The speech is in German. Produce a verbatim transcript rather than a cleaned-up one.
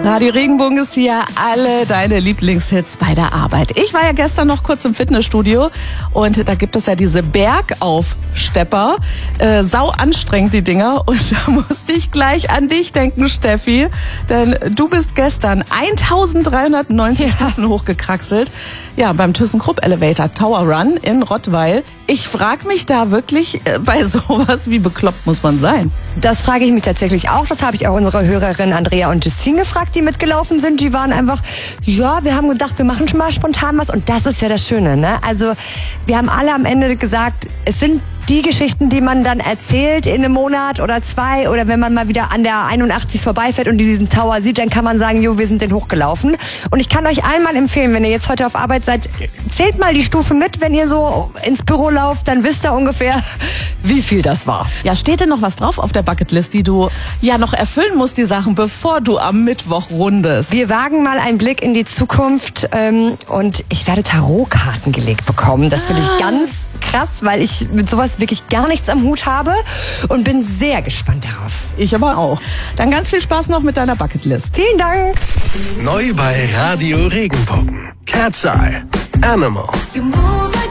Radio Regenbogen ist hier, alle deine Lieblingshits bei der Arbeit. Ich war ja gestern noch kurz im Fitnessstudio und da gibt es ja diese Bergaufstepper. Äh, sau anstrengend, die Dinger. Und da musste ich gleich an dich denken, Steffi. Denn du bist gestern eintausenddreihundertneunzig Stufen ja. hochgekraxelt. Ja, beim ThyssenKrupp Elevator Tower Run in Rottweil. Ich frage mich da wirklich äh, bei sowas, wie bekloppt muss man sein? Das frage ich mich tatsächlich auch. Das habe ich auch unsere Hörerinnen Andrea und Justine gefragt, die mitgelaufen sind. Die waren einfach, ja, wir haben gedacht, wir machen schon mal spontan was. Und das ist ja das Schöne, ne? Also wir haben alle am Ende gesagt, es sind die Geschichten, die man dann erzählt in einem Monat oder zwei, oder wenn man mal wieder an der einundachtzig vorbeifährt und diesen Tower sieht, dann kann man sagen, jo, wir sind den hochgelaufen. Und ich kann euch allen mal empfehlen, wenn ihr jetzt heute auf Arbeit seid, zählt mal die Stufen mit, wenn ihr so ins Büro lauft, dann wisst ihr ungefähr, wie viel das war. Ja, steht denn noch was drauf auf der Bucketlist, die du ja noch erfüllen musst, die Sachen, bevor du am Mittwoch rundest? Wir wagen mal einen Blick in die Zukunft ähm, und ich werde Tarotkarten gelegt bekommen. Das finde ich ganz krass, weil ich mit sowas wirklich gar nichts am Hut habe und bin sehr gespannt darauf. Ich aber auch. Dann ganz viel Spaß noch mit deiner Bucketlist. Vielen Dank. Neu bei Radio Regenbogen. Cat's Eye. Animal.